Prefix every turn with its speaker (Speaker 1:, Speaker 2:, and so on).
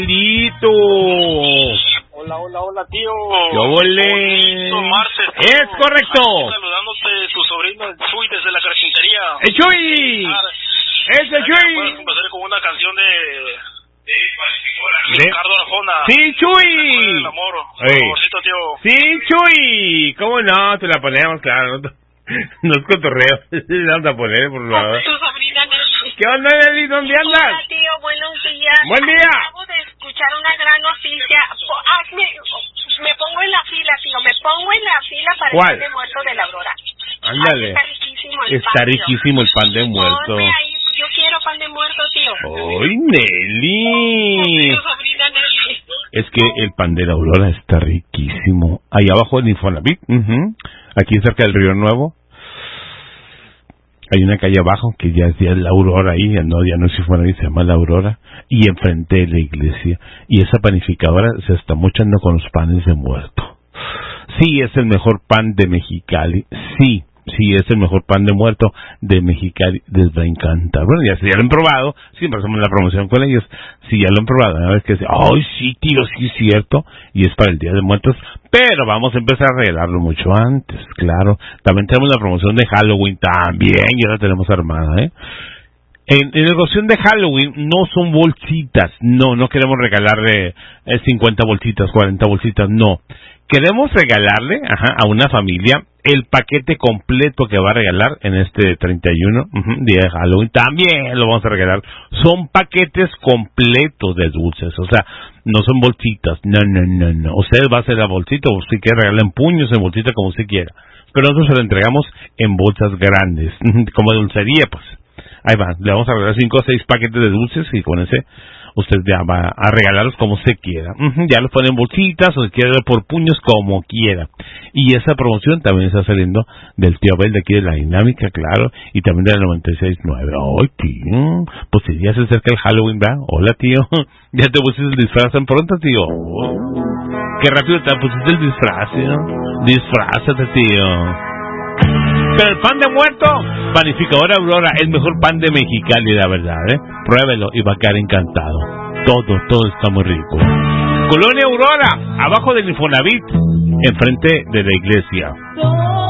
Speaker 1: Lito.
Speaker 2: Hola, tío.
Speaker 1: Yo volé.
Speaker 2: Marces,
Speaker 1: es correcto.
Speaker 2: Aquí saludándote, tu sobrino el Chuy desde la carpintería.
Speaker 1: ¡El Chuy! ¡Es el Chuy!
Speaker 2: Puedes empezar con una canción de Ricardo Arjona.
Speaker 1: ¡Sí, Chuy!
Speaker 2: El amor. Favorcito, tío.
Speaker 1: ¡Sí, Chuy! ¿Cómo no? Te la ponemos, claro. No es cotorreo. Vamos a poner, por favor.
Speaker 3: Tu sobrina Nelly.
Speaker 1: ¿Qué onda, Nelly? ¿Dónde andas?
Speaker 3: Hola, tío. Buenos días.
Speaker 1: Buen día.
Speaker 3: Acabo de escuchar una gran noticia. Me pongo en la fila, tío. Me pongo en la fila para
Speaker 1: ¿Cuál?
Speaker 3: el pan de muerto de la Aurora.
Speaker 1: Ándale.
Speaker 3: Está riquísimo el
Speaker 1: Está
Speaker 3: pan,
Speaker 1: riquísimo el pan de muerto.
Speaker 3: Ponme ahí. Yo quiero pan de muerto, tío.
Speaker 1: ¡Ay, Nelly!
Speaker 3: Tu sobrina Nelly.
Speaker 1: Es que el pan de la Aurora está riquísimo. Ahí abajo en Infonavit, aquí cerca del Río Nuevo, hay una calle abajo que ya es la Aurora ahí, ya no es Infonavit, se llama la Aurora, y enfrente de la iglesia. Y esa panificadora se está mochando con los panes de muerto. Sí, es el mejor pan de Mexicali, sí, es el mejor pan de muerto de Mexicali, les va a encantar. Bueno, ya lo han probado, siempre hacemos la promoción con ellos. Si ya lo han probado, una vez que dicen, ¡ay, sí, tío, sí es cierto! Y es para el Día de Muertos, pero vamos a empezar a regalarlo mucho antes, claro. También tenemos la promoción de Halloween, también, ya la tenemos armada, ¿eh? En la negocio de Halloween no son bolsitas, no queremos regalarle 50 bolsitas, 40 bolsitas, no. Queremos regalarle a una familia el paquete completo que va a regalar en este 31, día de Halloween. También lo vamos a regalar. Son paquetes completos de dulces, o sea, no son bolsitas. No. Usted va a hacer la bolsita, o si quiere regalar en puños, en bolsita, como usted quiera. Pero nosotros se lo entregamos en bolsas grandes, como de dulcería, pues. Ahí va, le vamos a regalar 5 o 6 paquetes de dulces y con ese usted ya va a regalarlos como usted quiera. Ya los pone en bolsitas o quiere por puños, como quiera. Y esa promoción también está saliendo del tío Abel de aquí de la Dinámica, claro, y también de la 96.9. ¡Ay, tío! Pues si ya se acerca el Halloween, ¿verdad? Hola, tío. ¿Ya te pusiste el disfraz tan pronto, tío? ¡Qué rápido te pusiste el disfraz, ¿no? Disfrázate, tío. Pero el pan de muerto, panificadora Aurora, el mejor pan de Mexicali, la verdad, ¿eh? Pruébelo y va a quedar encantado. Todo está muy rico. Colonia Aurora, abajo del Infonavit, enfrente de la iglesia.